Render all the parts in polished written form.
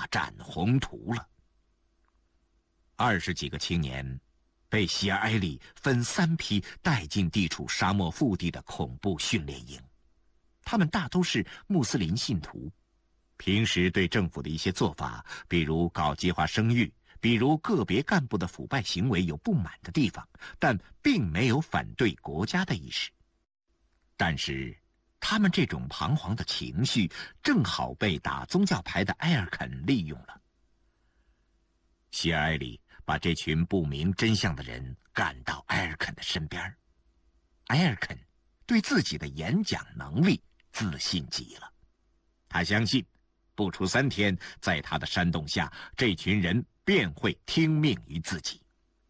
展宏图了。20几个青年被希尔埃里分3批带进地处沙漠腹地的恐怖训练营，他们大都是穆斯林信徒，平时对政府的一些做法，比如搞计划生育，比如个别干部的腐败行为有不满的地方，但并没有反对国家的意识。但是他们这种彷徨的情绪正好被打宗教牌的埃尔肯利用了。希尔埃里把这群不明真相的人赶到埃尔肯的身边，埃尔肯对自己的演讲能力自信极了，他相信不出3天，在他的煽动下，这群人便会听命于自己。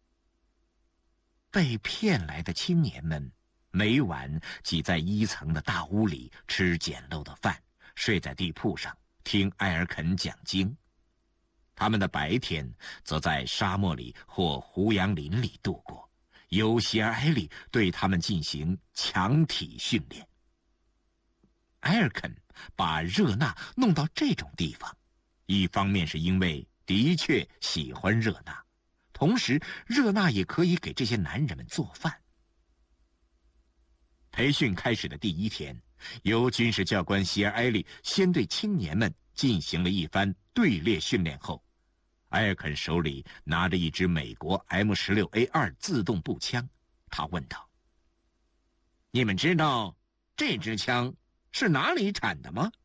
被骗来的青年们每晚挤在1层的大屋里，吃简陋的饭，睡在地铺上，听埃尔肯讲经。他们的白天则在沙漠里或胡杨林里度过，由希尔埃里对他们进行强体训练。埃尔肯把热纳弄到这种地方，一方面是因为的确喜欢热纳，同时热纳也可以给这些男人们做饭。培训开始的第1天，由军事教官希尔埃里先对青年们进行了一番队列训练后，埃尔肯手里拿着一支美国 M16A2 自动步枪，他问道：“你们知道这支枪是哪里产的吗？”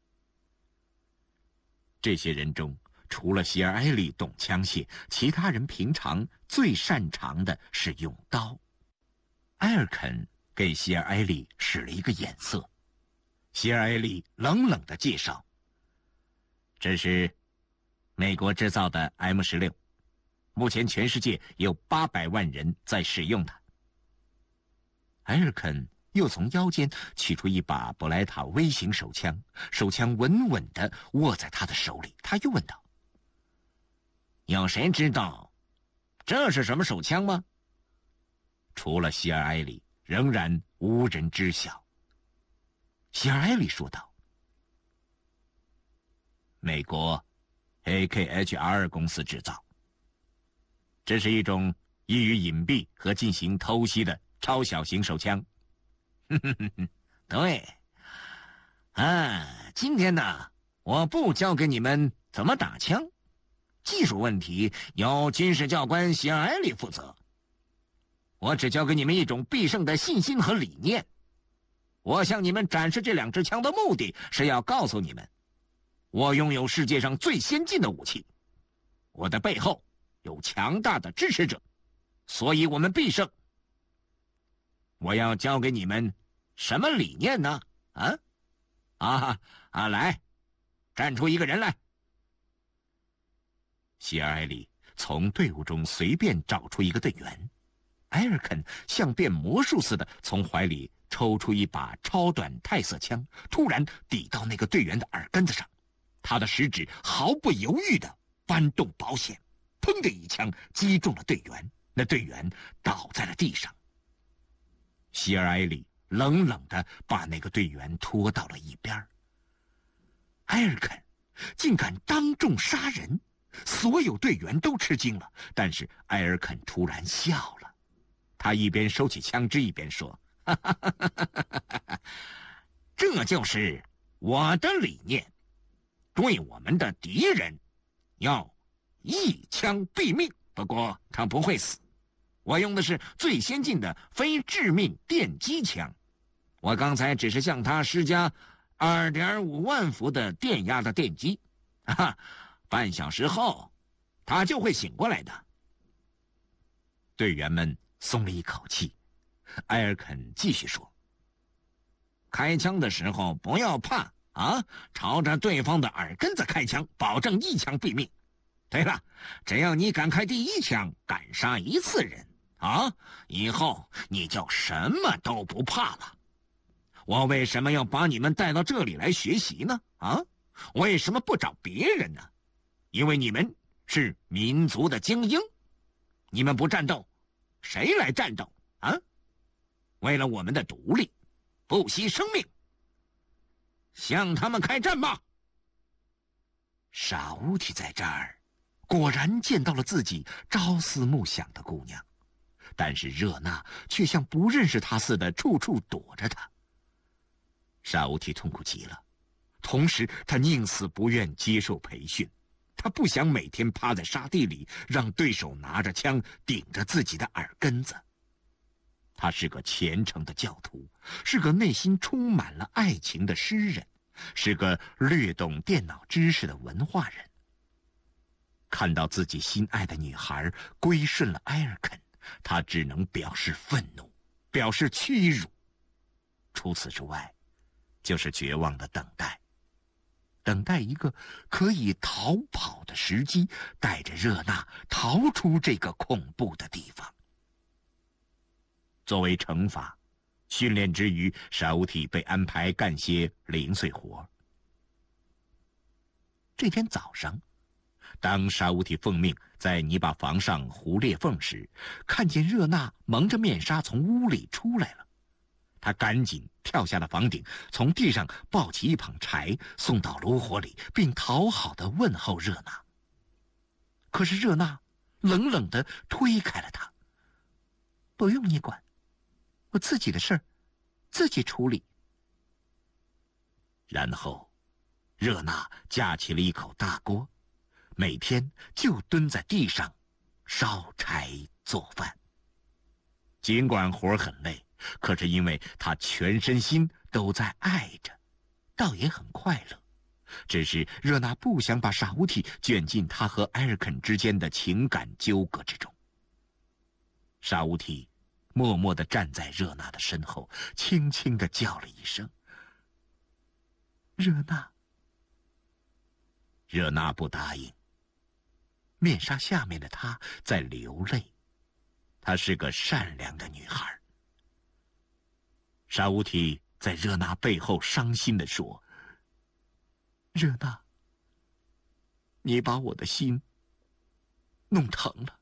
这些人中，除了希尔埃里懂枪械，其他人平常最擅长的是用刀。埃尔肯给希尔埃里使了一个眼色，希尔埃里冷冷地介绍：“这是美国制造的 M16， 目前全世界有800万人在使用它。”埃尔肯又从腰间取出一把布莱塔微型手枪，手枪稳稳地握在他的手里。他又问道：“有谁知道这是什么手枪吗？”除了希尔埃里，仍然无人知晓。希尔埃里说道：“美国 AKHR 公司制造，这是一种易于隐蔽和进行偷袭的超小型手枪。”对，今天呢，我不教给你们怎么打枪，技术问题由军事教官希尔埃里负责。我只教给你们一种必胜的信心和理念。我向你们展示这2支枪的目的是要告诉你们，我拥有世界上最先进的武器，我的背后有强大的支持者，所以我们必胜。我要教给你们什么理念呢？来，站出一个人来。希尔埃里从队伍中随便找出一个队员，埃尔肯像变魔术似的从怀里抽出一把超短泰瑟枪，突然抵到那个队员的耳根子上，他的食指毫不犹豫地翻动保险，砰的一枪击中了队员，那队员倒在了地上。希尔埃里冷冷地把那个队员拖到了一边。埃尔肯竟敢当众杀人，所有队员都吃惊了，但是埃尔肯突然笑了，他一边收起枪支一边说：“这就是我的理念，对我们的敌人要一枪毙命，不过他不会死。我用的是最先进的非致命电击枪，我刚才只是向他施加2.5万伏的电压的电击，半小时后他就会醒过来的。”队员们松了一口气。埃尔肯继续说：“开枪的时候不要怕朝着对方的耳根子开枪，保证一枪毙命。对了，只要你敢开第1枪，敢杀1次人以后你就什么都不怕了。我为什么要把你们带到这里来学习呢？为什么不找别人呢？因为你们是民族的精英，你们不战斗，谁来战斗为了我们的独立，不惜生命，向他们开战吧！” 沙乌提在这儿果然见到了自己朝思暮想的姑娘，但是热娜却像不认识他似的，处处躲着他。沙乌提痛苦极了，同时他宁死不愿接受培训，他不想每天趴在沙地里，让对手拿着枪顶着自己的耳根子。他是个虔诚的教徒，是个内心充满了爱情的诗人，是个略懂电脑知识的文化人。看到自己心爱的女孩归顺了埃尔肯，他只能表示愤怒，表示屈辱。除此之外，就是绝望的等待，等待一个可以逃跑的时机，带着热娜逃出这个恐怖的地方。作为惩罚，训练之余，沙乌提被安排干些零碎活。这天早上，当沙乌提奉命在泥巴房上糊裂缝时，看见热娜蒙着面纱从屋里出来了。他赶紧跳下了房顶，从地上抱起一捧柴，送到炉火里，并讨好地问候热娜。可是热娜冷冷地推开了他：“不用你管，我自己的事儿自己处理。”然后，热娜架起了一口大锅，每天就蹲在地上烧柴做饭。尽管活很累，可是因为她全身心都在爱着，倒也很快乐。只是热娜不想把沙乌提卷进她和埃尔肯之间的情感纠葛之中。沙乌提默默地站在热娜的身后，轻轻地叫了一声：“热娜。”热娜不答应。面纱下面的她在流泪，她是个善良的女孩。沙乌提在热娜背后伤心地说：“热娜，你把我的心弄疼了。”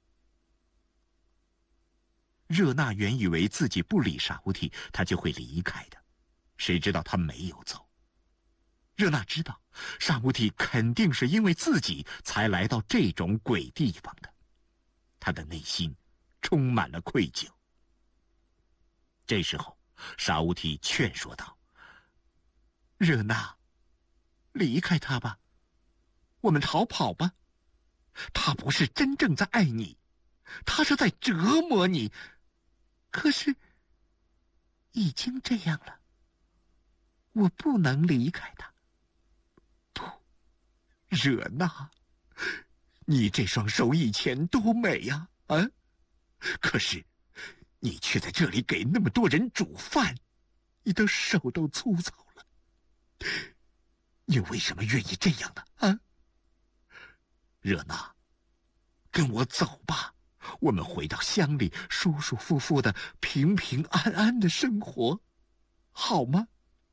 热娜原以为自己不理沙乌提，他就会离开的，谁知道他没有走。热娜知道，沙乌提肯定是因为自己才来到这种鬼地方的，他的内心充满了愧疚。这时候，沙乌提劝说道：“热娜，离开他吧，我们逃跑吧。他不是真正在爱你，他是在折磨你。可是，已经这样了，我不能离开他。不，热娜，你这双手以前多美呀，啊！可是，你却在这里给那么多人煮饭，你的手都粗糙了。你为什么愿意这样呢？啊？热娜，跟我走吧。我们回到乡里，舒舒服服的、平平安安的生活，好吗？”“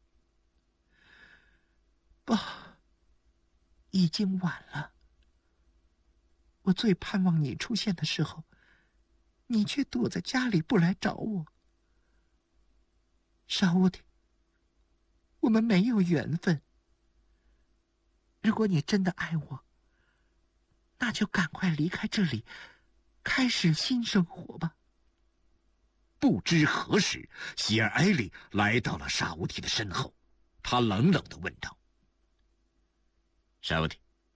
不，已经晚了。我最盼望你出现的时候，你却躲在家里不来找我。沙乌提，我们没有缘分。如果你真的爱我，那就赶快离开这里，开始新生活吧。”不知何时，希尔埃里来到了沙乌提的身后，他冷冷地问道：“沙乌提，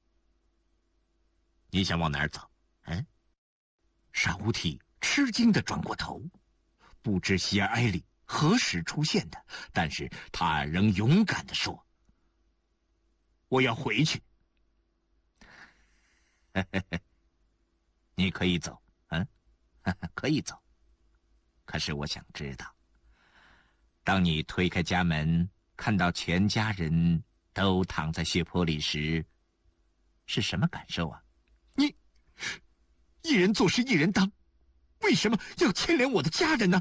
你想往哪儿走？”“沙乌提吃惊地转过头，不知希尔埃里何时出现的，但是他仍勇敢地说：“我要回去。”“你可以走，可以走。可是我想知道，当你推开家门，看到全家人都躺在血泊里时，是什么感受啊？”“你一人做事一人当，为什么要牵连我的家人呢？”“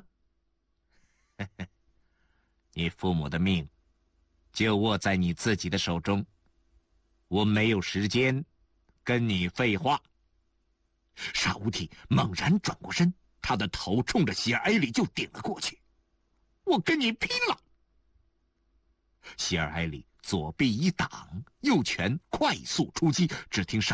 你父母的命就握在你自己的手中，我没有时间跟你废话。”沙乌提猛然转过身，他的头冲着希尔埃里就顶了过去。“我跟你拼了！”希尔埃里左臂一挡，右拳快速出击，只听沙